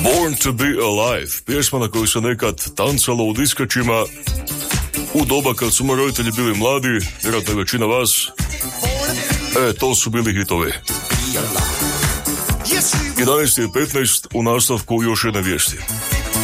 Born to be alive, pjesma na koju se nekad tancalo u diskačima u doba kad su moji roditelji bili mladi, vjerojatno i većina vas. To su bili hitovi. 11:15 u nastavku još jedne vijesti.